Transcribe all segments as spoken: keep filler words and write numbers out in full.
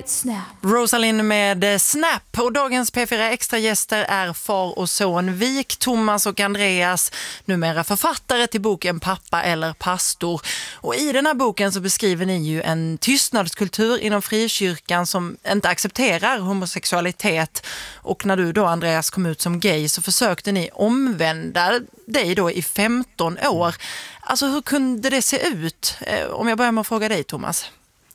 med Snap. Rosalind med Snap, och dagens P fyra Extra-gäster är far och son Vik, Thomas och Andreas, numera författare till boken Pappa eller pastor. Och i den här boken så beskriver ni ju en tystnadskultur inom frikyrkan som inte accepterar homosexualitet. Och när du då, Andreas, kom ut som gay så försökte ni omvända dig då i femton år. Alltså hur kunde det se ut? Om jag börjar med att fråga dig, Thomas.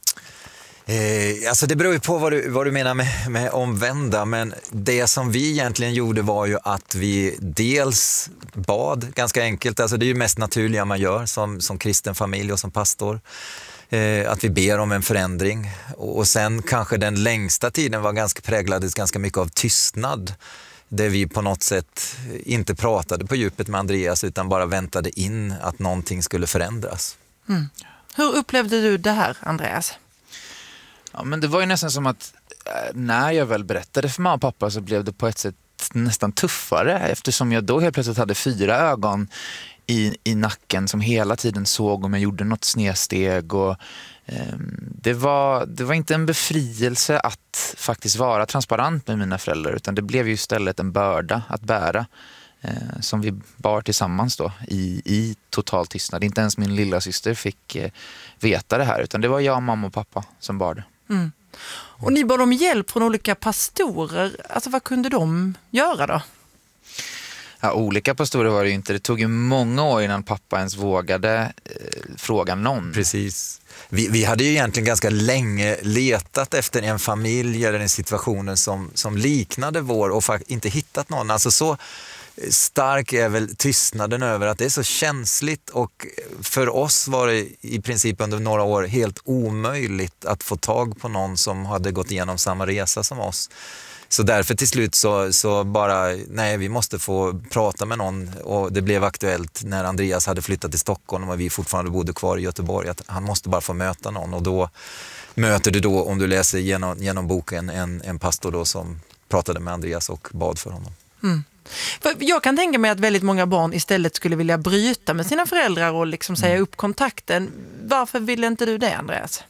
Eh, alltså det beror ju på vad du, vad du menar med, med omvända, men det som vi egentligen gjorde var ju att vi dels bad, ganska enkelt, alltså det är ju mest naturliga man gör som, som kristen familj och som pastor, eh, att vi ber om en förändring, och, och sen kanske den längsta tiden var ganska präglades ganska mycket av tystnad, där vi på något sätt inte pratade på djupet med Andreas utan bara väntade in att någonting skulle förändras. Mm. Hur upplevde du det här, Andreas? Ja, men det var ju nästan som att när jag väl berättade för mamma och pappa så blev det på ett sätt nästan tuffare, eftersom jag då helt plötsligt hade fyra ögon i, i nacken som hela tiden såg om jag gjorde något snedsteg, och eh, det, var, det var inte en befrielse att faktiskt vara transparent med mina föräldrar, utan det blev ju istället en börda att bära eh, som vi bar tillsammans då i, i total tystnad. Inte ens min lilla syster fick eh, veta det här, utan det var jag, mamma och pappa som bar det. Mm. Och ni bad om hjälp från olika pastorer. Alltså vad kunde de göra då? Ja, olika pastorer var det ju inte. Det tog ju många år innan pappa ens vågade eh, fråga någon. Precis. Vi, vi hade ju egentligen ganska länge letat efter en familj eller en situation som, som liknade vår och fa- inte hittat någon. Alltså så stark är väl tystnaden över att det är så känsligt, och för oss var det i princip under några år helt omöjligt att få tag på någon som hade gått igenom samma resa som oss. Så därför till slut så, så bara, nej, vi måste få prata med någon, och det blev aktuellt när Andreas hade flyttat till Stockholm och vi fortfarande bodde kvar i Göteborg, att han måste bara få möta någon, och då möter du då, om du läser genom, genom boken, en, en pastor då som pratade med Andreas och bad för honom. Mm. För jag kan tänka mig att väldigt många barn istället skulle vilja bryta med sina föräldrar och liksom säga upp kontakten. Varför ville inte du det, Andreas?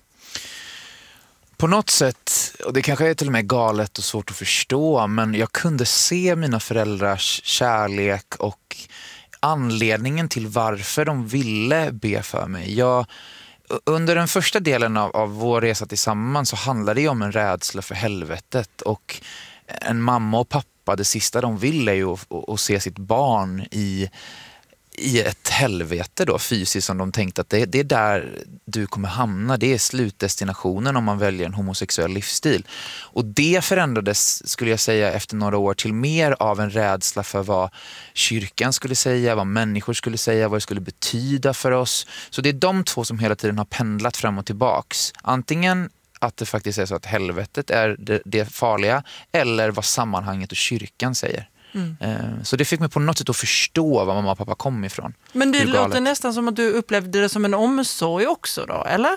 På något sätt, och det kanske är till och med galet och svårt att förstå, men jag kunde se mina föräldrars kärlek och anledningen till varför de ville be för mig. Jag, under den första delen av, av vår resa tillsammans så handlade det om en rädsla för helvetet, och en mamma och pappa, det sista de ville är ju att, att se sitt barn i, i ett helvete då, fysiskt, som de tänkte att det, det är där du kommer hamna, det är slutdestinationen om man väljer en homosexuell livsstil. Och det förändrades, skulle jag säga, efter några år till mer av en rädsla för vad kyrkan skulle säga, vad människor skulle säga, vad det skulle betyda för oss. Så det är de två som hela tiden har pendlat fram och tillbaks. Antingen att det faktiskt är så att helvetet är det, det farliga, eller vad sammanhanget och kyrkan säger. Mm. Så det fick mig på något sätt att förstå var mamma och pappa kom ifrån. Men det låter nästan som att du upplevde det som en omsorg också då, eller?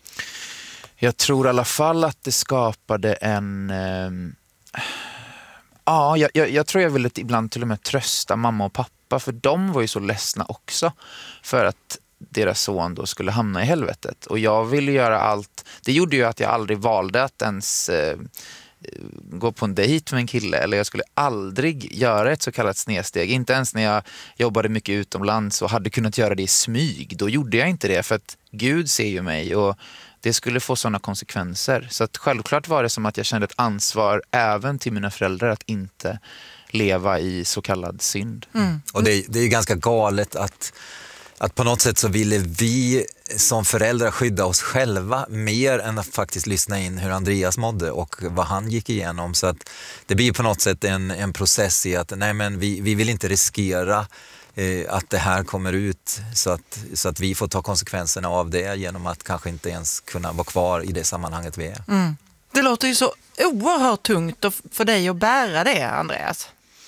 Jag tror i alla fall att det skapade en... Eh, ja, jag, jag, jag tror jag ville ibland till och med trösta mamma och pappa, för de var ju så ledsna också för att deras son då skulle hamna i helvetet. Och jag ville göra allt. Det gjorde ju att jag aldrig valde att ens eh, gå på en dejt med en kille, eller jag skulle aldrig göra ett så kallat snedsteg. Inte ens när jag jobbade mycket utomlands och hade kunnat göra det i smyg. Då gjorde jag inte det, för att Gud ser ju mig, och det skulle få sådana konsekvenser. Så att självklart var det som att jag kände ett ansvar även till mina föräldrar att inte leva i så kallad synd. Mm. Och det, det är ju ganska galet att Att på något sätt så ville vi som föräldrar skydda oss själva mer än att faktiskt lyssna in hur Andreas mådde och vad han gick igenom. Så att det blir på något sätt en, en process i att nej, men vi, vi vill inte riskera eh, att det här kommer ut, så att, så att vi får ta konsekvenserna av det genom att kanske inte ens kunna vara kvar i det sammanhanget vi är. Mm. Det låter ju så oerhört tungt för dig att bära det, Andreas.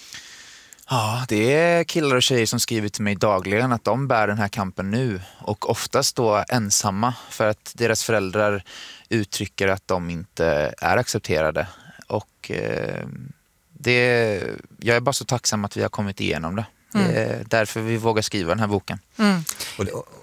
Ja, det är killar och tjejer som skriver till mig dagligen att de bär den här kampen nu, och oftast då ensamma, för att deras föräldrar uttrycker att de inte är accepterade. Och eh, det, jag är bara så tacksam att vi har kommit igenom det. Mm. Det är därför vi vågar skriva den här boken. Mm. Och det, och,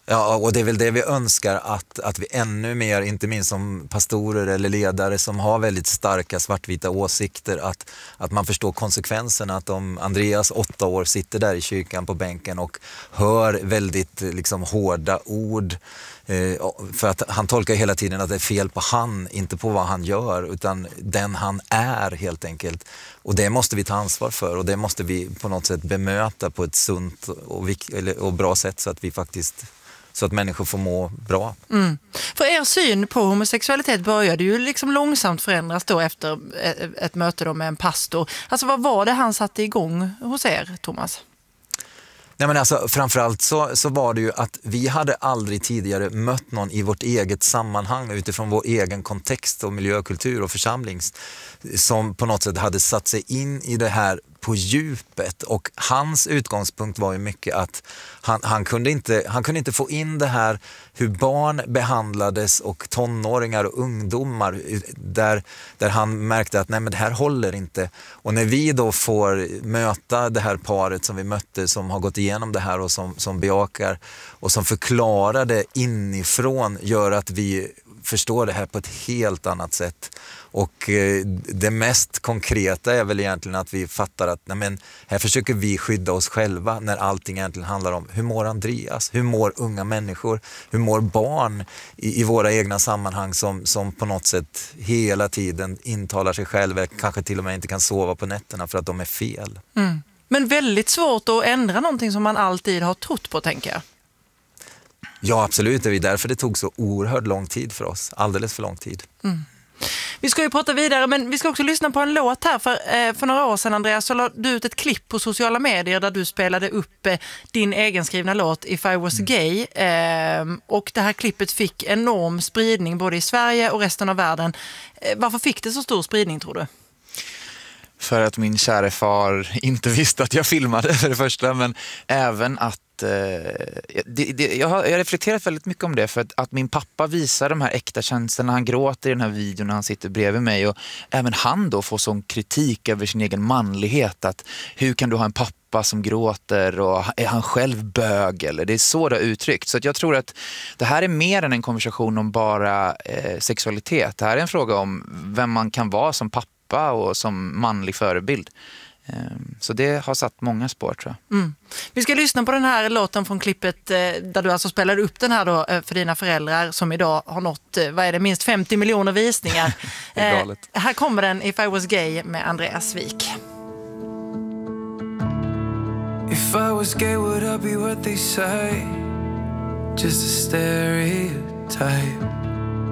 Ja, och det är väl det vi önskar att, att vi ännu mer, inte minst som pastorer eller ledare som har väldigt starka svartvita åsikter, att, att man förstår konsekvenserna. Att om Andreas, åtta år, sitter där i kyrkan på bänken och hör väldigt liksom, hårda ord, eh, för att han tolkar hela tiden att det är fel på han, inte på vad han gör, utan den han är helt enkelt. Och det måste vi ta ansvar för, och det måste vi på något sätt bemöta på ett sunt och, vik- och bra sätt, så att vi faktiskt så att människor får må bra. Mm. För er syn på homosexualitet började ju liksom långsamt förändras då efter ett, ett möte då med en pastor. Alltså vad var det han satte igång hos er, Thomas? Nej, men alltså, framförallt så, så var det ju att vi hade aldrig tidigare mött någon i vårt eget sammanhang utifrån vår egen kontext och miljökultur och församling som på något sätt hade satt sig in i det här på djupet. Och hans utgångspunkt var ju mycket att han, han, kunde inte, han kunde inte få in det här hur barn behandlades och tonåringar och ungdomar, där, där han märkte att nej, men det här håller inte. Och när vi då får möta det här paret som vi mötte, som har gått igenom det här och som, som bejakar och som förklarar det inifrån, gör att vi förstår det här på ett helt annat sätt. Och eh, det mest konkreta är väl egentligen att vi fattar att nej, men här försöker vi skydda oss själva, när allting egentligen handlar om hur mår Andreas, hur mår unga människor, hur mår barn i, i våra egna sammanhang som, som på något sätt hela tiden intalar sig själva, kanske till och med inte kan sova på nätterna för att de är fel. Mm. Men väldigt svårt att ändra någonting som man alltid har trott på, tänker jag. Ja, absolut. Det är därför det tog så oerhört lång tid för oss. Alldeles för lång tid. Mm. Vi ska ju prata vidare, men vi ska också lyssna på en låt här. För, eh, för några år sedan, Andreas, så la du ut ett klipp på sociala medier där du spelade upp eh, din egenskrivna låt If I Was Gay. Eh, och det här klippet fick enorm spridning både i Sverige och resten av världen. Eh, varför fick det så stor spridning, tror du? För att min kära far inte visste att jag filmade, för det första, men även att eh, det, det, jag har jag har reflekterat väldigt mycket om det, för att, att min pappa visar de här äkta känslorna, han gråter i den här videon när han sitter bredvid mig, och även han då får sån kritik över sin egen manlighet, att hur kan du ha en pappa som gråter, och är han själv bög, eller det är så det har uttryckt. Så att jag tror att det här är mer än en konversation om bara eh, sexualitet. Det här är en fråga om vem man kan vara som pappa och som manlig förebild. Så det har satt många spår, tror jag. Mm. Vi ska lyssna på den här låten från klippet där du alltså spelade upp den här då för dina föräldrar, som idag har nått, vad är det, minst femtio miljoner visningar. eh, här kommer den, If I Was Gay med Andreas Wik. If I was gay, would I be what they say? Just a stereotype.